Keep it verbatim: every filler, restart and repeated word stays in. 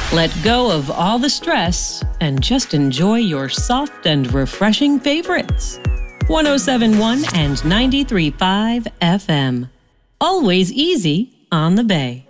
Let go of all the stress and just enjoy your soft and refreshing favorites. one oh seven point one and ninety-three point five F M. Always easy on the Bay.